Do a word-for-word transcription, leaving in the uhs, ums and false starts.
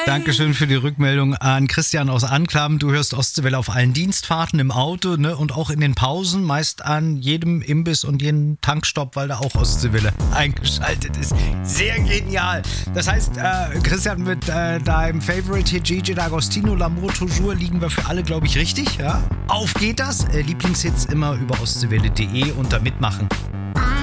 Dankeschön für die Rückmeldung an Christian aus Anklam. Du hörst Ostseewelle auf allen Dienstfahrten im Auto, ne, und auch in den Pausen, meist an jedem Imbiss und jedem Tankstopp, weil da auch Ostseewelle eingeschaltet ist. Sehr genial. Das heißt, äh, Christian, mit äh, deinem Favorite hier, Gigi D'Agostino, L'amour toujours, liegen wir für alle, glaube ich, richtig. Ja? Auf geht das. Äh, Lieblingshits immer über ostseewelle punkt de unter Mitmachen.